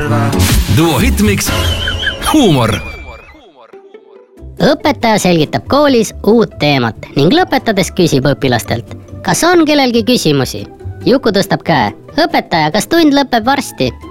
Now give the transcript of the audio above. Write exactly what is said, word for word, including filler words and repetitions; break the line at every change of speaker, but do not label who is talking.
Duo Hitmix huumor.
Õpetaja selgitab koolis uut teemat ning lõpetades küsib õpilastelt, kas on kellelgi küsimusi. Juku tõstab käe. Õpetaja, kas tund lõpeb varsti?